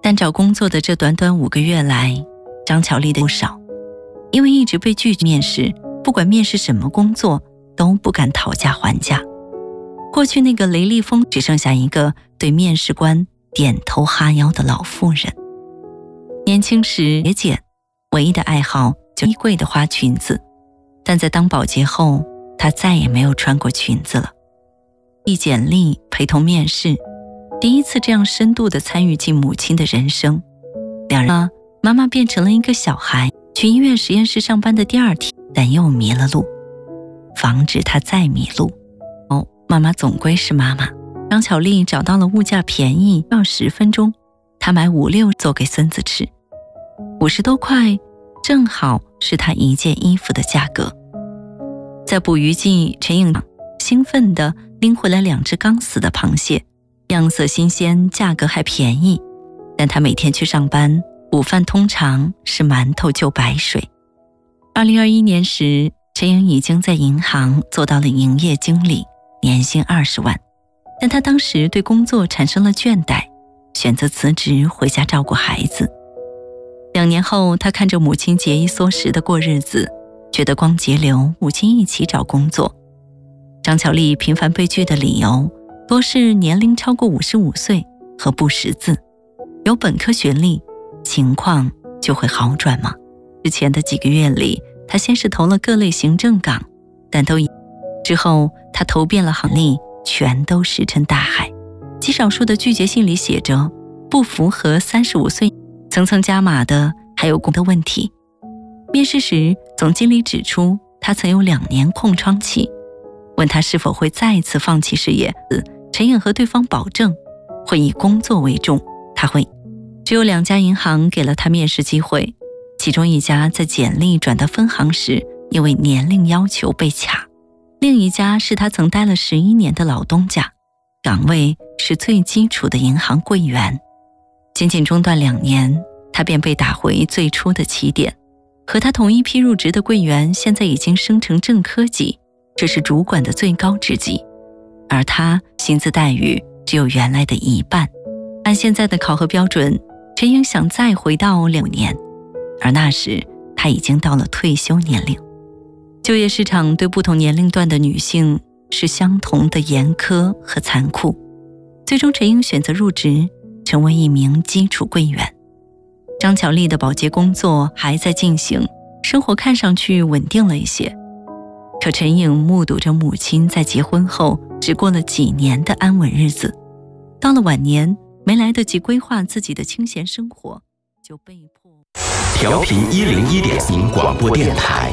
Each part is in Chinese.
但找工作的这短短5个月来，张巧丽的不少，因为一直被拒绝面试，不管面试什么工作都不敢讨价还价。过去那个雷厉风只剩下一个对面试官点头哈腰的老妇人。年轻时节俭，唯一的爱好就衣柜的花裙子，但在当保洁后，她再也没有穿过裙子了。递简历陪同面试，第一次这样深度地参与进母亲的人生。两人妈妈变成了一个小孩，去医院实验室上班的第2天，但又迷了路。防止她再迷路，妈妈总归是妈妈。张巧丽找到了物价便宜，要10分钟，她买5、6做给孙子吃，50多块正好是她1件衣服的价格。在捕鱼季，陈颖兴奋地拎回来2只刚死的螃蟹，样色新鲜，价格还便宜。但她每天去上班，午饭通常是馒头就白水。2021年时，陈颖已经在银行做到了营业经理，年薪20万。但她当时对工作产生了倦怠，选择辞职回家照顾孩子。2年后，她看着母亲节衣缩食的过日子，觉得光节流，母亲一起找工作。张巧丽频繁被拒的理由多是年龄超过55岁和不识字。有本科学历，情况就会好转吗？之前的几个月里，她先是投了各类行政岗，但之后她投遍了行历，全都石沉大海。极少数的拒绝信里写着不符合35岁，层层加码的还有工的问题。面试时，总经理指出他曾有2年空窗期，问他是否会再次放弃事业。陈颖和对方保证会以工作为重，他会。只有2家银行给了他面试机会，其中一家在简历转到分行时因为年龄要求被卡，另一家是他曾待了11年的老东家，岗位是最基础的银行柜员。仅仅中断2年，他便被打回最初的起点。和他同一批入职的柜员现在已经升成正科级，这是主管的最高职级，而他薪资待遇只有原来的1半。按现在的考核标准，陈颖想再回到2年，而那时他已经到了退休年龄。就业市场对不同年龄段的女性是相同的严苛和残酷。最终陈颖选择入职，成为一名基础柜员。张巧丽的保洁工作还在进行，生活看上去稳定了一些。可陈颖目睹着母亲在结婚后只过了几年的安稳日子，到了晚年没来得及规划自己的清闲生活，就被迫调频101.0广播电台。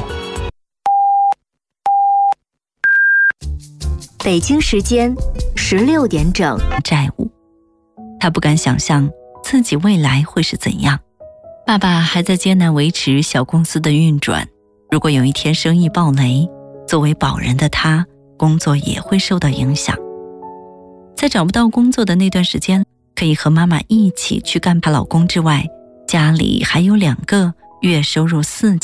北京时间16点整。 债务，他不敢想象自己未来会是怎样。爸爸还在艰难维持小公司的运转，如果有一天生意暴雷，作为保人的他，工作也会受到影响。在找不到工作的那段时间，可以和妈妈一起去干她老公之外，家里还有2个月收入4